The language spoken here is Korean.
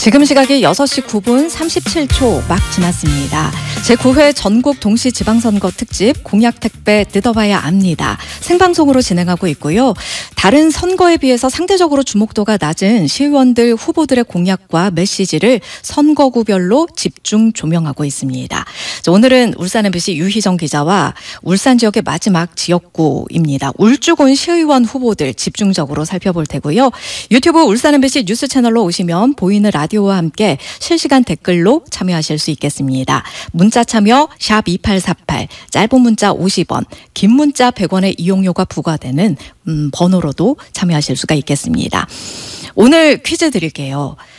지금 시각이 6시 9분 37초 막 지났습니다. 제9회 전국 동시지방선거 특집 공약택배 뜯어봐야 압니다. 생방송으로 진행하고 있고요. 다른 선거에 비해서 상대적으로 주목도가 낮은 시의원들 후보들의 공약과 메시지를 선거구별로 집중 조명하고 있습니다. 오늘은 울산 MBC 유희정 기자와 울산 지역의 마지막 지역구입니다. 울주군 시의원 후보들 집중적으로 살펴볼 테고요. 유튜브 울산 MBC 뉴스 채널로 오시면 보이는 라디오와 함께 실시간 댓글로 참여하실 수 있겠습니다. 문자 참여 샵 2848, 짧은 문자 50원, 긴 문자 100원의 이용료가 부과되는 번호로도 참여하실 수가 있겠습니다. 오늘 퀴즈 드릴게요.